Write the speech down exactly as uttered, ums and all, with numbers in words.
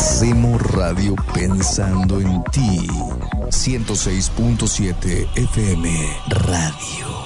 Hacemos radio pensando en ti. ciento seis punto siete F M Radio.